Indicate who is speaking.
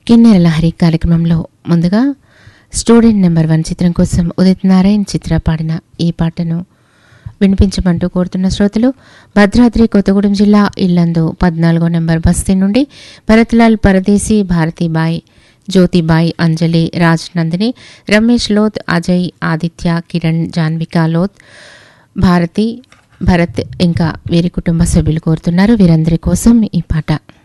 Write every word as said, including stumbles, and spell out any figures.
Speaker 1: కిన్నెర లహరి కార్యక్రమంలో ముందుగా స్టూడెంట్ నెంబర్ వన్ చిత్రం కోసం ఉదిత్ నారాయణ్ చిత్ర పాడిన ఈ పాటను వినిపించమంటూ కోరుతున్న శ్రోతలు భద్రాద్రి కొత్తగూడెం జిల్లా ఇల్లందు పద్నాలుగో నెంబర్ బస్తీ నుండి భరత్లాల్ పరదేశీ, భారతీబాయ్, జ్యోతిబాయ్, అంజలి, రాజ్ నందిని, రమేష్ లోత్, అజయ్, ఆదిత్య, కిరణ్, జాన్వికా లోత్, భారతి, భరత్ ఇంకా వీరి కుటుంబ సభ్యులు కోరుతున్నారు. వీరందరి కోసం ఈ పాట.